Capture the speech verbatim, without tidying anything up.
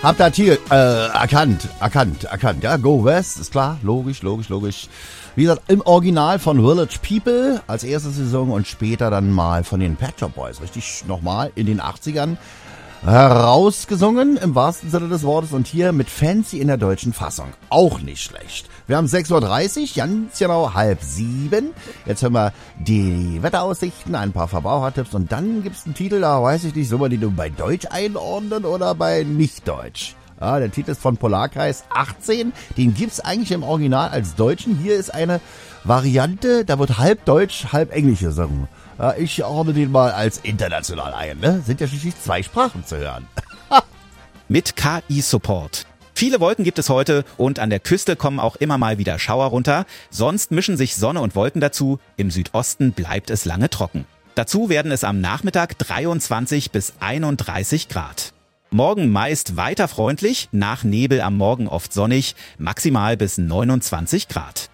Habt ihr hier äh, erkannt, erkannt, erkannt. Ja, Go West, ist klar, logisch, logisch, logisch. Wie gesagt, im Original von Village People als erste Saison und später dann mal von den Pet Shop Boys. Richtig nochmal in den achtzigern herausgesungen, im wahrsten Sinne des Wortes. Und hier mit Fancy in der deutschen Fassung. Auch nicht schlecht. Wir haben sechs Uhr dreißig, ganz genau halb sieben. Jetzt hören wir die Wetteraussichten, ein paar Verbrauchertipps und dann gibt's einen Titel, da weiß ich nicht, soll man die nur bei Deutsch einordnen oder bei Nicht-Deutsch? Ja, der Titel ist von Polarkreis achtzehn, den gibt's eigentlich im Original als Deutschen. Hier ist eine Variante, da wird halb Deutsch, halb Englisch gesungen. Ja, ich ordne den mal als international ein, ne? Sind ja schließlich zwei Sprachen zu hören. Mit K I-Support. Viele Wolken gibt es heute und an der Küste kommen auch immer mal wieder Schauer runter. Sonst mischen sich Sonne und Wolken dazu. Im Südosten bleibt es lange trocken. Dazu werden es am Nachmittag dreiundzwanzig bis einunddreißig Grad. Morgen meist weiter freundlich, nach Nebel am Morgen oft sonnig, maximal bis neunundzwanzig Grad.